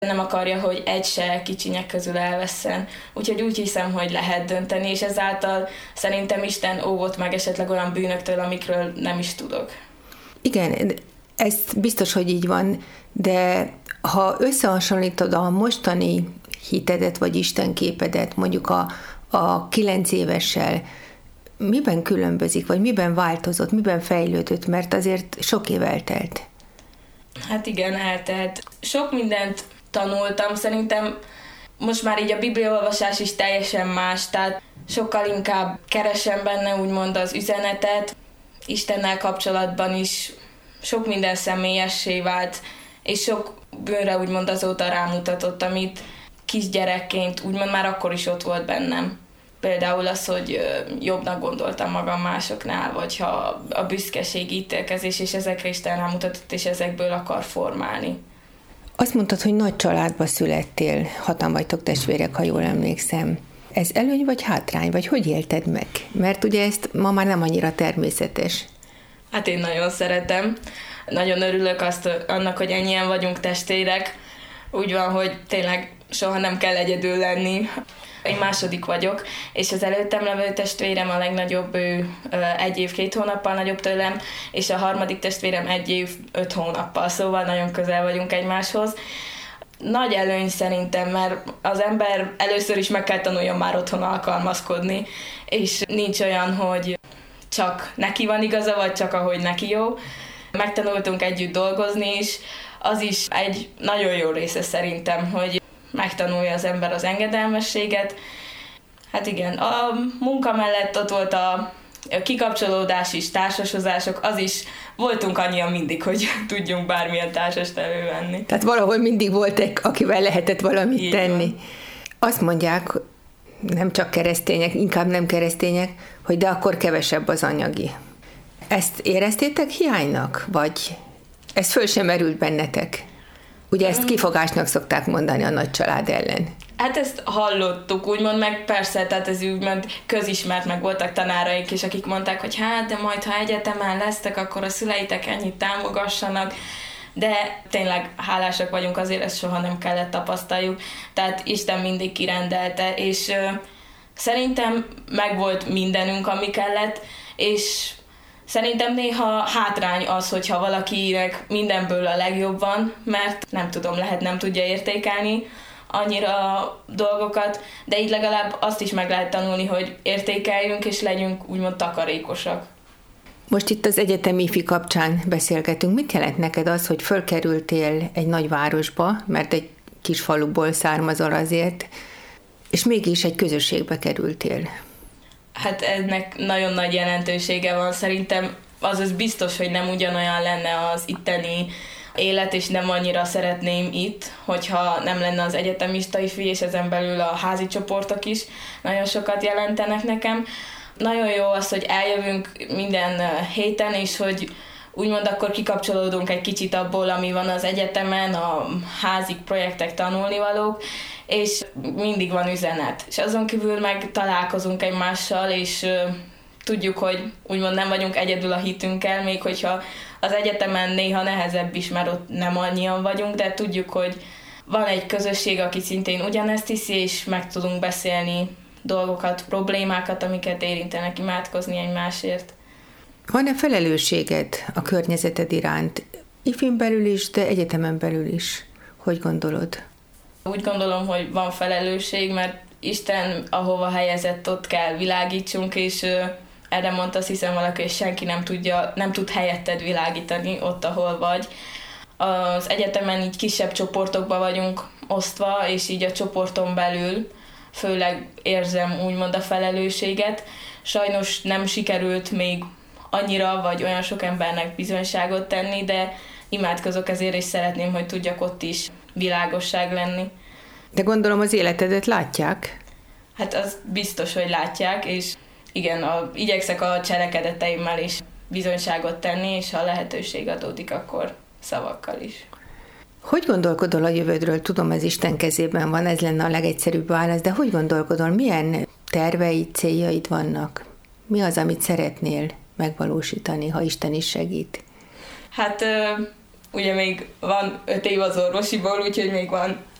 Nem akarja, hogy egy se kicsinyek közül elvesszen. Úgyhogy úgy hiszem, hogy lehet dönteni, és ezáltal szerintem Isten óvott meg esetleg olyan bűnöktől, amikről nem is tudok. Igen, ez biztos, hogy így van, de ha összehasonlítod a mostani hitedet vagy istenképedet mondjuk a 9 évessel, miben különbözik, vagy miben változott, miben fejlődött, mert azért sok év eltelt. Hát igen, eltelt. Sok mindent tanultam, szerintem most már így a bibliaolvasás is teljesen más, tehát sokkal inkább keresem benne úgymond az üzenetet, Istennel kapcsolatban is sok minden személyessé vált, és sok bűnre úgymond azóta rámutatott, amit kisgyerekként úgymond már akkor is ott volt bennem. Például az, hogy jobbnak gondoltam magam másoknál, vagy ha a büszkeség, ítélkezés, és ezekre Isten rámutatott, és ezekből akar formálni. Azt mondtad, hogy nagy családba születtél, 6-an vagytok testvérek, ha jól emlékszem. Ez előny vagy hátrány, vagy hogy élted meg? Mert ugye ezt ma már nem annyira természetes. Hát én nagyon szeretem. Nagyon örülök annak, hogy ennyien vagyunk testvérek. Úgy van, hogy tényleg soha nem kell egyedül lenni. Én második vagyok, és az előttem levő testvérem a legnagyobb, ő 1 év 2 hónappal nagyobb tőlem, és a harmadik testvérem 1 év 5 hónappal, szóval nagyon közel vagyunk egymáshoz. Nagy előny szerintem, mert az ember először is meg kell tanuljon már otthon alkalmazkodni, és nincs olyan, hogy csak neki van igaza, vagy csak ahogy neki jó. Megtanultunk együtt dolgozni is, az is egy nagyon jó része szerintem, hogy megtanulja az ember az engedelmességet. Hát igen, a munka mellett ott volt a kikapcsolódás is, társasozások, az is voltunk annyian mindig, hogy tudjunk bármilyen társast elővenni. Tehát valahol mindig volt, akivel lehetett valamit így tenni. Van. Azt mondják, nem csak keresztények, inkább nem keresztények, hogy de akkor kevesebb az anyagi. Ezt éreztétek hiánynak? Vagy ez föl sem merült bennetek? Ugye ezt kifogásnak szokták mondani a nagy család ellen. Hát ezt hallottuk, úgymond, meg persze, tehát ez úgymond közismert, meg voltak tanáraink is, akik mondták, hogy hát, de majd, ha egyetemen lesztek, akkor a szüleitek ennyit támogassanak, de tényleg hálásak vagyunk, azért ezt soha nem kellett tapasztaljuk, tehát Isten mindig kirendelte, és szerintem megvolt mindenünk, ami kellett, és szerintem néha hátrány az, hogyha valakinek mindenből a legjobb van, mert nem tudom, nem tudja értékelni annyira a dolgokat, de így legalább azt is meg lehet tanulni, hogy értékeljünk és legyünk úgymond takarékosak. Most itt az egyetemi ifi kapcsán beszélgetünk. Mit jelent neked az, hogy fölkerültél egy nagy városba, mert egy kis faluból származol azért, és mégis egy közösségbe kerültél? Hát ennek nagyon nagy jelentősége van. Szerintem az biztos, hogy nem ugyanolyan lenne az itteni élet, és nem annyira szeretném itt, hogyha nem lenne az egyetemista ifi, és ezen belül a házi csoportok is nagyon sokat jelentenek nekem. Nagyon jó az, hogy eljövünk minden héten, és hogy úgymond akkor kikapcsolódunk egy kicsit abból, ami van az egyetemen, a házi projektek, tanulnivalók, és mindig van üzenet. És azon kívül meg találkozunk egymással, és tudjuk, hogy úgymond nem vagyunk egyedül a hitünkkel, még hogyha az egyetemen néha nehezebb is, mert ott nem annyian vagyunk, de tudjuk, hogy van egy közösség, aki szintén ugyanezt hiszi, és meg tudunk beszélni dolgokat, problémákat, amiket érintenek, imádkozni egymásért. Van-e felelősséged a környezeted iránt? Ifin belül is, de egyetemen belül is. Hogy gondolod? Úgy gondolom, hogy van felelősség, mert Isten ahova helyezett, ott kell világítsunk, és erre mondta, azt hiszem valaki, hogy senki nem tud helyetted világítani ott, ahol vagy. Az egyetemen így kisebb csoportokba vagyunk osztva, és így a csoporton belül főleg érzem úgymond a felelősséget. Sajnos nem sikerült még annyira, vagy olyan sok embernek bizonyságot tenni, de imádkozok ezért, és szeretném, hogy tudjak ott is világosság lenni. De gondolom az életedet látják? Hát az biztos, hogy látják, és igen, igyekszek a cselekedeteimmel is bizonyságot tenni, és ha lehetőség adódik, akkor szavakkal is. Hogy gondolkodol a jövődről? Tudom, ez Isten kezében van, ez lenne a legegyszerűbb válasz, de hogy gondolkodol? Milyen terveid, céljaid vannak? Mi az, amit szeretnél megvalósítani, ha Isten is segít? Hát ugye még van 5 év az orvosiból, úgyhogy még van